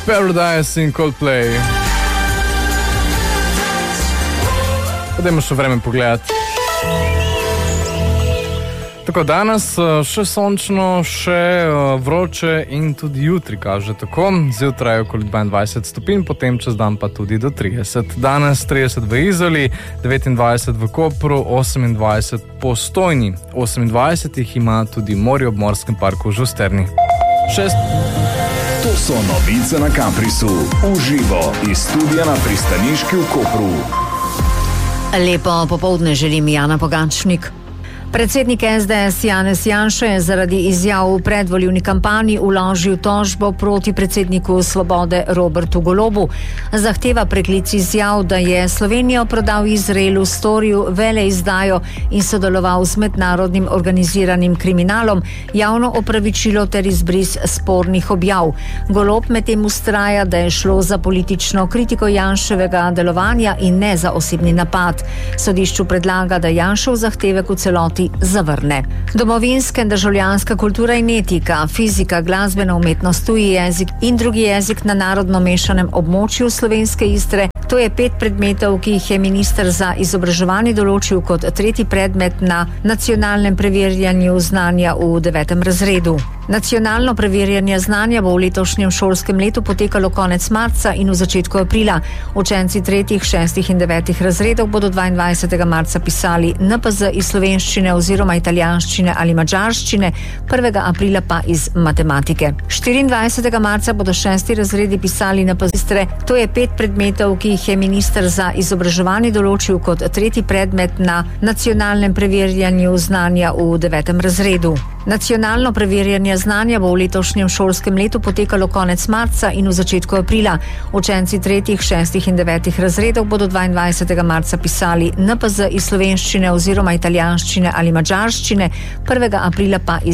Paradise in Coldplay. Pojdemo še vreme pogledati. Tako, danes še sončno, še vroče in tudi jutri kaže tako. Zjutraj okoli 22 stopinj, potem čez dan pa tudi do 30. Danes 30 v Izoli, 29 v Kopru, 28 Postojni. 28 jih ima tudi morje ob Morskem parku v Žusterni. To so novice na Kamprisu. Uživo iz studia na Pristaniški v Kopru. Lepo popoldne želim, Jana Pogačnik. Predsednik SDS Janez Janša je zaradi izjav v predvolilni kampanji vložil tožbo proti predsedniku Svobode Robertu Golobu. Zahteva preklic izjav, da je Slovenijo prodal Izraelu, storil veleizdajo in sodeloval z mednarodnim organiziranim kriminalom, javno opravičilo ter izbris spornih objav. Golob medtem vztraja, da je šlo za politično kritiko Janševega delovanja in ne za osebni napad. Sodišču predlaga, da Janšev zahtevek v celoti zavrne. Domovinska in državljanska kultura in etika, fizika, glasbena umetnost, tuji jezik in drugi jezik na narodno mešanem območju Slovenske Istre. To je 5 predmetov, ki jih je minister za izobraževanje določil kot 3. predmet na nacionalnem preverjanju znanja v 9. razredu. Nacionalno preverjanje znanja bo v letošnjem šolskem letu potekalo konec marca in v začetku aprila. Učenci 3., 6. in 9. razredov bodo 22. marca pisali NPZ iz slovenščine oziroma italijanščine ali madžarščine, 1. aprila pa iz matematike. 24. marca bodo 6. razredi pisali NPZ Istre. To je 5 predmetov, ki jih je minister za izobraževanje določil kot 3. predmet na nacionalnem preverjanju znanja v 9. razredu. Nacionalno preverjanje znanja bo v letošnjem šolskem letu potekalo konec marca in v začetku aprila. Učenci 3., 6. in 9. razredov bodo 22. marca pisali NPZ iz slovenščine oziroma italijanščine ali madžarščine, 1. aprila pa iz